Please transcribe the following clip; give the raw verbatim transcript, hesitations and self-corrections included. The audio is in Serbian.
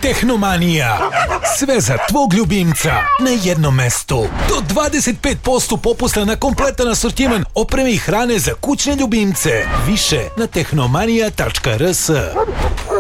Tehnomanija. Sve za tvog ljubimca na jednom mestu. Do dvadeset pet posto popusta na kompletan asortiman opreme i hrane za kućne ljubimce. Više na tehnomanija tačka r s.